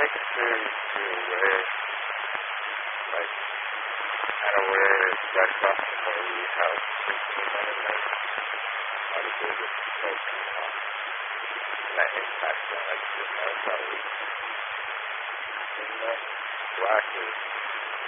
making sure you're aware, like, kind of where right across from where we have systems running, like, how the business is broken, and that impacts on, like, just notice how we, black is